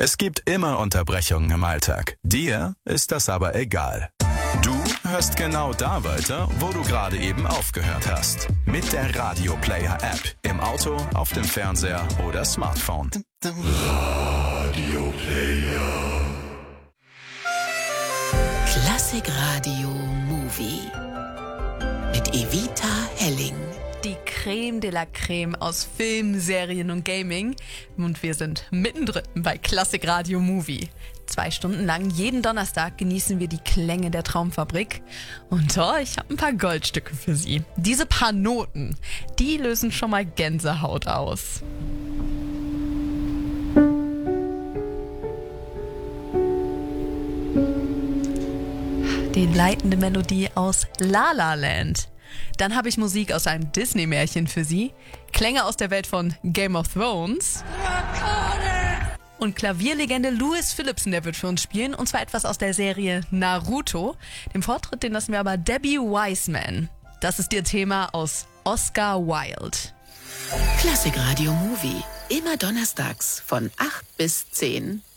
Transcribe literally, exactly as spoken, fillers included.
Es gibt immer Unterbrechungen im Alltag. Dir ist das aber egal. Du hörst genau da weiter, wo du gerade eben aufgehört hast. Mit der Radio Player App. Im Auto, auf dem Fernseher oder Smartphone. Radio Player. Klassikradio Movie mit Evita Helling. Die Creme de la Creme aus Film, Serien und Gaming. Und wir sind mittendrin bei Klassikradio Movie. Zwei Stunden lang, jeden Donnerstag, genießen wir die Klänge der Traumfabrik. Und oh, ich habe ein paar Goldstücke für Sie. Diese paar Noten, die lösen schon mal Gänsehaut aus. Die leitende Melodie aus La La Land. Dann habe ich Musik aus einem Disney-Märchen für Sie, Klänge aus der Welt von Game of Thrones und Klavierlegende Louis Phillipson, der wird für uns spielen, und zwar etwas aus der Serie Naruto. Den Vortritt, den lassen wir aber Debbie Wiseman. Das ist ihr Thema aus Oscar Wilde. Klassikradio Movie, immer donnerstags von acht bis zehn.